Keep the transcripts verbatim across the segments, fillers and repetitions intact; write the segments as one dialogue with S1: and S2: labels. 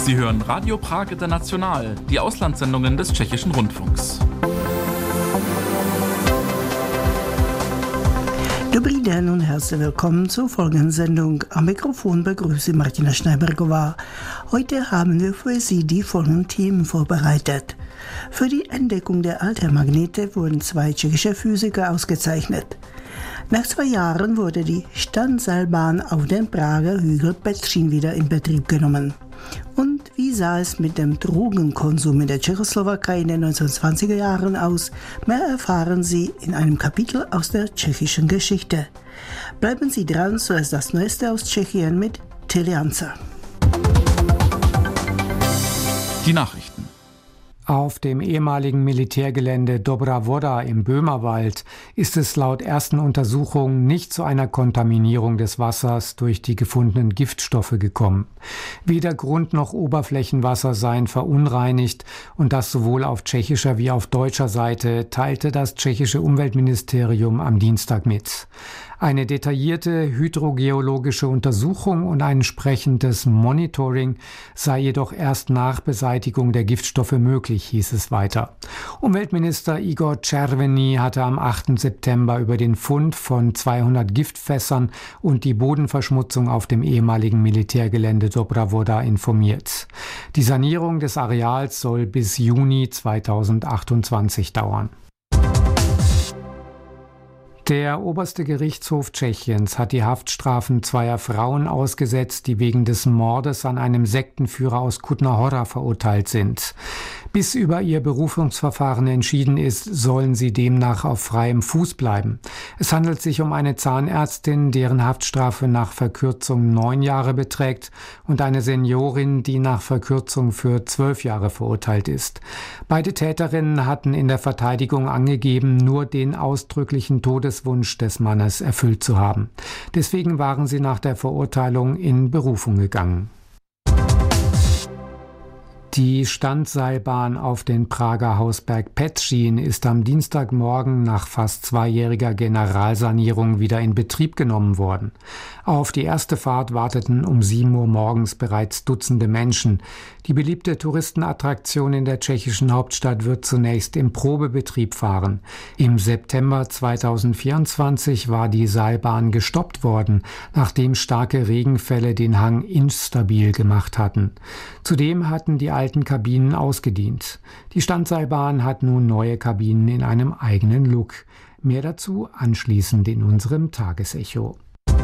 S1: Sie hören Radio Prag International, die Auslandssendungen des Tschechischen Rundfunks.
S2: Dobrý den und herzlich willkommen zur folgenden Sendung. Am Mikrofon begrüße Martina Schneibergová. Heute haben wir für Sie die folgenden Themen vorbereitet. Für die Entdeckung der Altermagnete wurden zwei tschechische Physiker ausgezeichnet. Nach zwei Jahren wurde die Standseilbahn auf dem Prager Hügel Petřín wieder in Betrieb genommen. Und wie sah es mit dem Drogenkonsum in der Tschechoslowakei in den neunzehnhundertzwanziger Jahren aus? Mehr erfahren Sie in einem Kapitel aus der tschechischen Geschichte. Bleiben Sie dran, so ist das Neueste aus Tschechien mit Telianza.
S1: Die Nachrichten.
S3: Auf dem ehemaligen Militärgelände Dobrá Voda im Böhmerwald ist es laut ersten Untersuchungen nicht zu einer Kontaminierung des Wassers durch die gefundenen Giftstoffe gekommen. Weder Grund- noch Oberflächenwasser seien verunreinigt und das sowohl auf tschechischer wie auf deutscher Seite, teilte das tschechische Umweltministerium am Dienstag mit. Eine detaillierte hydrogeologische Untersuchung und ein entsprechendes Monitoring sei jedoch erst nach Beseitigung der Giftstoffe möglich, hieß es weiter. Umweltminister Igor Červený hatte am achten September über den Fund von zweihundert Giftfässern und die Bodenverschmutzung auf dem ehemaligen Militärgelände Dobrá Voda informiert. Die Sanierung des Areals soll bis Juni zweitausendachtundzwanzig dauern. Der oberste Gerichtshof Tschechiens hat die Haftstrafen zweier Frauen ausgesetzt, die wegen des Mordes an einem Sektenführer aus Kutná Hora verurteilt sind. Bis über ihr Berufungsverfahren entschieden ist, sollen sie demnach auf freiem Fuß bleiben. Es handelt sich um eine Zahnärztin, deren Haftstrafe nach Verkürzung neun Jahre beträgt, und eine Seniorin, die nach Verkürzung für zwölf Jahre verurteilt ist. Beide Täterinnen hatten in der Verteidigung angegeben, nur den ausdrücklichen Todeswunsch des Mannes erfüllt zu haben. Deswegen waren sie nach der Verurteilung in Berufung gegangen. Die Standseilbahn auf den Prager Hausberg Petřín ist am Dienstagmorgen nach fast zweijähriger Generalsanierung wieder in Betrieb genommen worden. Auf die erste Fahrt warteten um sieben Uhr morgens bereits Dutzende Menschen. Die beliebte Touristenattraktion in der tschechischen Hauptstadt wird zunächst im Probebetrieb fahren. Im September zweitausendvierundzwanzig war die Seilbahn gestoppt worden, nachdem starke Regenfälle den Hang instabil gemacht hatten. Zudem hatten die alten Kabinen ausgedient. Die Standseilbahn hat nun neue Kabinen in einem eigenen Look. Mehr dazu anschließend in unserem Tagesecho.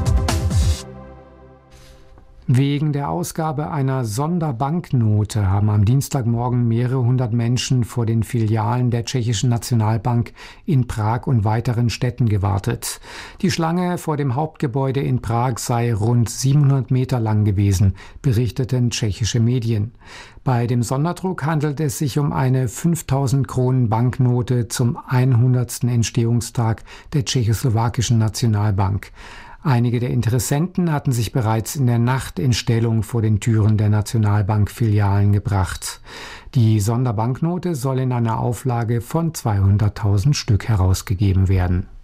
S3: Wegen der Ausgabe einer Sonderbanknote haben am Dienstagmorgen mehrere hundert Menschen vor den Filialen der Tschechischen Nationalbank in Prag und weiteren Städten gewartet. Die Schlange vor dem Hauptgebäude in Prag sei rund siebenhundert Meter lang gewesen, berichteten tschechische Medien. Bei dem Sonderdruck handelt es sich um eine fünftausend Kronen Banknote zum hundertsten Entstehungstag der tschechoslowakischen Nationalbank. Einige der Interessenten hatten sich bereits in der Nacht in Stellung vor den Türen der Nationalbank-Filialen gebracht. Die Sonderbanknote soll in einer Auflage von zweihunderttausend Stück herausgegeben werden.